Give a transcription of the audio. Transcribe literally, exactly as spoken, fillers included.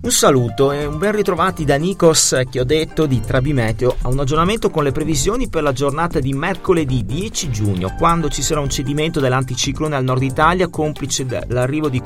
Un saluto e un ben ritrovati da Nikos Chiodetto di Trabimeteo a un aggiornamento con le previsioni per la giornata di mercoledì dieci giugno, quando ci sarà un cedimento dell'anticiclone al nord Italia, complice l'arrivo di